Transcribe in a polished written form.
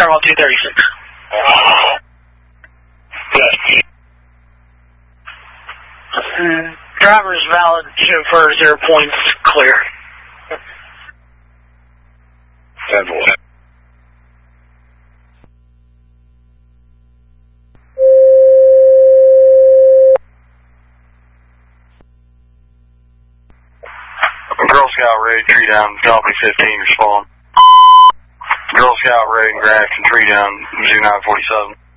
Airwell 236. Yes. Driver is valid, chauffeur 0 points, clear. 10-4. Girl Scout Raid, tree down, copy 15, respond. Girl Scout Raid, Grafton, tree down, Zoo 947.